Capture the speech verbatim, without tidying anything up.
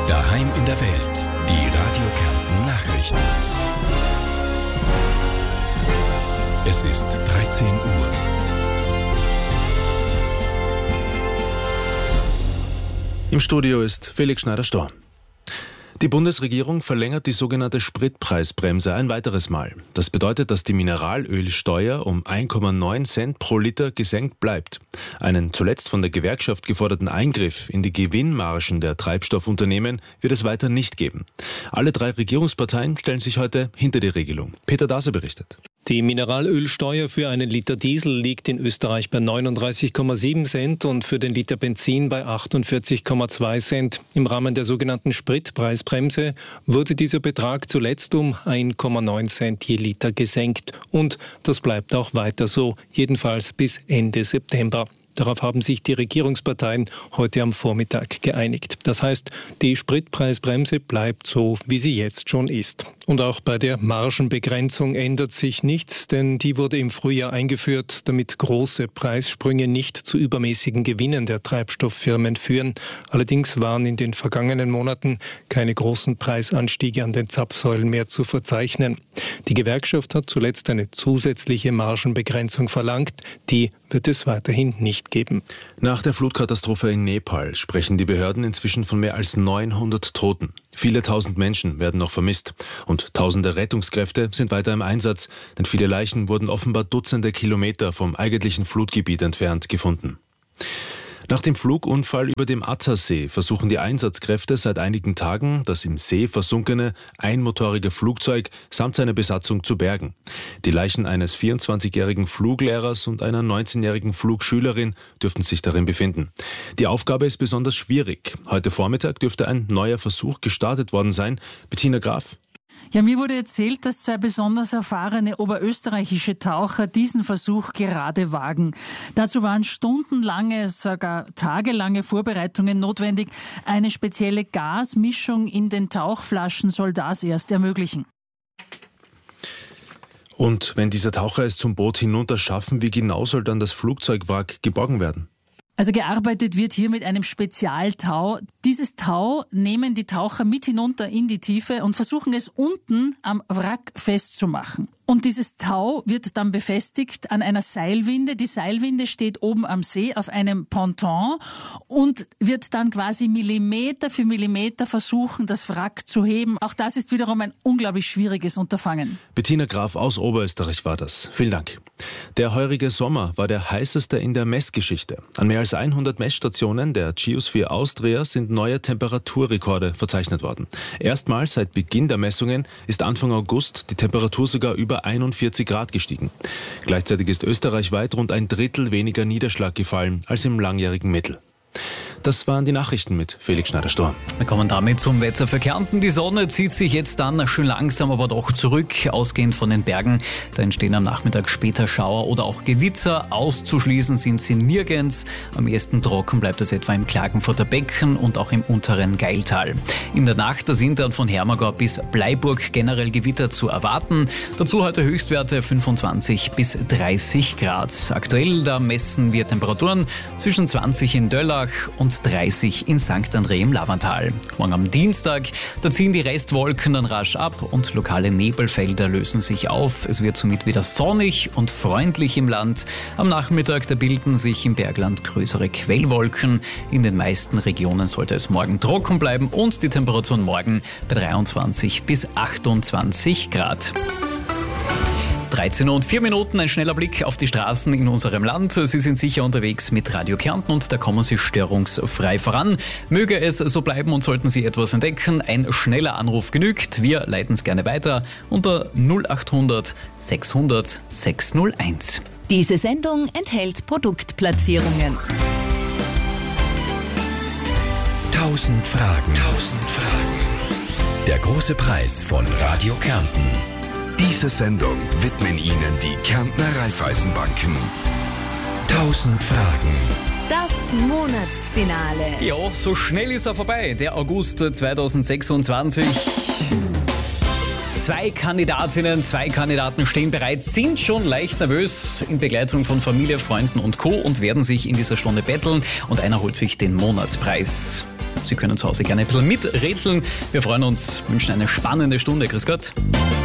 Daheim in der Welt. Die Radio Kärnten Nachrichten. Es ist dreizehn Uhr. Im Studio ist Felix Schneider-Storr. Die Bundesregierung verlängert die sogenannte Spritpreisbremse ein weiteres Mal. Das bedeutet, dass die Mineralölsteuer um eins Komma neun Cent pro Liter gesenkt bleibt. Einen zuletzt von der Gewerkschaft geforderten Eingriff in die Gewinnmargen der Treibstoffunternehmen wird es weiter nicht geben. Alle drei Regierungsparteien stellen sich heute hinter die Regelung. Peter Dase berichtet. Die Mineralölsteuer für einen Liter Diesel liegt in Österreich bei neununddreißig Komma sieben Cent und für den Liter Benzin bei achtundvierzig Komma zwei Cent. Im Rahmen der sogenannten Spritpreisbremse wurde dieser Betrag zuletzt um eins Komma neun Cent je Liter gesenkt. Und das bleibt auch weiter so, jedenfalls bis Ende September. Darauf haben sich die Regierungsparteien heute am Vormittag geeinigt. Das heißt, die Spritpreisbremse bleibt so, wie sie jetzt schon ist. Und auch bei der Margenbegrenzung ändert sich nichts, denn die wurde im Frühjahr eingeführt, damit große Preissprünge nicht zu übermäßigen Gewinnen der Treibstofffirmen führen. Allerdings waren in den vergangenen Monaten keine großen Preisanstiege an den Zapfsäulen mehr zu verzeichnen. Die Gewerkschaft hat zuletzt eine zusätzliche Margenbegrenzung verlangt. Die wird es weiterhin nicht geben. Nach der Flutkatastrophe in Nepal sprechen die Behörden inzwischen von mehr als neunhundert Toten. Viele tausend Menschen werden noch vermisst und tausende Rettungskräfte sind weiter im Einsatz, denn viele Leichen wurden offenbar Dutzende Kilometer vom eigentlichen Flutgebiet entfernt gefunden. Nach dem Flugunfall über dem Attersee versuchen die Einsatzkräfte seit einigen Tagen, das im See versunkene einmotorige Flugzeug samt seiner Besatzung zu bergen. Die Leichen eines vierundzwanzigjährigen Fluglehrers und einer neunzehnjährigen Flugschülerin dürften sich darin befinden. Die Aufgabe ist besonders schwierig. Heute Vormittag dürfte ein neuer Versuch gestartet worden sein. Bettina Graf. Ja, mir wurde erzählt, dass zwei besonders erfahrene oberösterreichische Taucher diesen Versuch gerade wagen. Dazu waren stundenlange, sogar tagelange Vorbereitungen notwendig. Eine spezielle Gasmischung in den Tauchflaschen soll das erst ermöglichen. Und wenn dieser Taucher es zum Boot hinunter schaffen, wie genau soll dann das Flugzeugwrack geborgen werden? Also gearbeitet wird hier mit einem Spezialtau. Dieses Tau nehmen die Taucher mit hinunter in die Tiefe und versuchen es unten am Wrack festzumachen. Und dieses Tau wird dann befestigt an einer Seilwinde. Die Seilwinde steht oben am See auf einem Ponton und wird dann quasi Millimeter für Millimeter versuchen, das Wrack zu heben. Auch das ist wiederum ein unglaublich schwieriges Unterfangen. Bettina Graf aus Oberösterreich war das. Vielen Dank. Der heurige Sommer war der heißeste in der Messgeschichte. An mehr als hundert Messstationen der Geosphere Austria sind neue Temperaturrekorde verzeichnet worden. Erstmals seit Beginn der Messungen ist Anfang August die Temperatur sogar über einundvierzig Grad gestiegen. Gleichzeitig ist österreichweit rund ein Drittel weniger Niederschlag gefallen als im langjährigen Mittel. Das waren die Nachrichten mit Felix Schneider-Storr. Wir kommen damit zum Wetter für Kärnten. Die Sonne zieht sich jetzt dann schön langsam, aber doch zurück, ausgehend von den Bergen. Da entstehen am Nachmittag später Schauer oder auch Gewitter. Auszuschließen sind sie nirgends. Am ehesten trocken bleibt es etwa im Klagenfurter Becken und auch im unteren Geiltal. In der Nacht sind dann von Hermagau bis Bleiburg generell Gewitter zu erwarten. Dazu heute Höchstwerte fünfundzwanzig bis dreißig Grad. Aktuell da messen wir Temperaturen zwischen zwanzig in Döllach und dreißig in Sankt André im Lavantal. Morgen am Dienstag, da ziehen die Restwolken dann rasch ab und lokale Nebelfelder lösen sich auf. Es wird somit wieder sonnig und freundlich im Land. Am Nachmittag, da bilden sich im Bergland größere Quellwolken. In den meisten Regionen sollte es morgen trocken bleiben und die Temperaturen morgen bei dreiundzwanzig bis achtundzwanzig Grad. dreizehn Uhr und vier Minuten, ein schneller Blick auf die Straßen in unserem Land. Sie sind sicher unterwegs mit Radio Kärnten und da kommen Sie störungsfrei voran. Möge es so bleiben und sollten Sie etwas entdecken, ein schneller Anruf genügt. Wir leiten es gerne weiter unter null achthundert sechshundert sechshunderteins. Diese Sendung enthält Produktplatzierungen. Tausend Fragen. Tausend Fragen. Der große Preis von Radio Kärnten. Diese Sendung widmen Ihnen die Kärntner Raiffeisenbanken. Tausend Fragen. Das Monatsfinale. Ja, so schnell ist er vorbei, der August zweitausendsechsundzwanzig. Zwei Kandidatinnen, zwei Kandidaten stehen bereit, sind schon leicht nervös in Begleitung von Familie, Freunden und Co. und werden sich in dieser Stunde betteln und einer holt sich den Monatspreis. Sie können zu Hause gerne ein bisschen miträtseln. Wir freuen uns, wünschen eine spannende Stunde. Grüß Gott.